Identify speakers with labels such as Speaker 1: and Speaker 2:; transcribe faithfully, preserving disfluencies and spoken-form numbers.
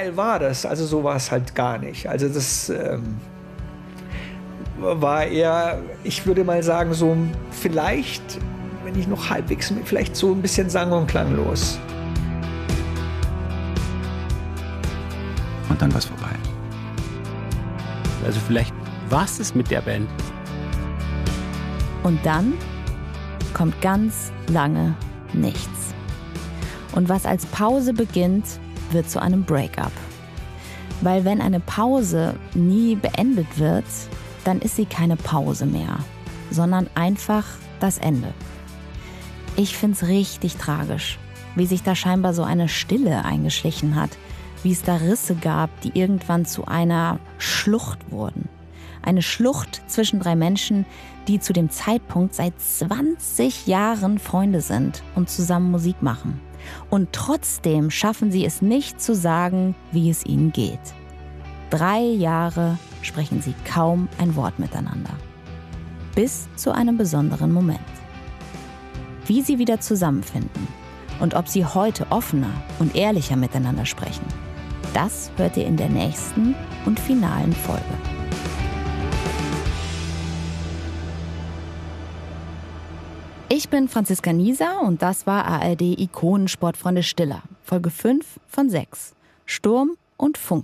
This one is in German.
Speaker 1: geil war das. Also so war es halt gar nicht. Also das ähm, war eher, ich würde mal sagen, so vielleicht, wenn ich noch halbwegs, vielleicht so ein bisschen sang- und klanglos.
Speaker 2: Und dann war es vorbei.
Speaker 3: Also vielleicht war es das mit der Band.
Speaker 4: Und dann kommt ganz lange nichts. Und was als Pause beginnt, wird zu einem Break-up. Weil wenn eine Pause nie beendet wird, dann ist sie keine Pause mehr, sondern einfach das Ende. Ich find's richtig tragisch, wie sich da scheinbar so eine Stille eingeschlichen hat, wie es da Risse gab, die irgendwann zu einer Schlucht wurden. Eine Schlucht zwischen drei Menschen, die zu dem Zeitpunkt seit zwanzig Jahren Freunde sind und zusammen Musik machen. Und trotzdem schaffen sie es nicht zu sagen, wie es ihnen geht. Drei Jahre sprechen sie kaum ein Wort miteinander. Bis zu einem besonderen Moment. Wie sie wieder zusammenfinden und ob sie heute offener und ehrlicher miteinander sprechen, das hört ihr in der nächsten und finalen Folge. Ich bin Franziska Nieser und das war A R D Ikonen Sportfreunde Stiller, Folge fünf von sechs, Sturm und Funkloch.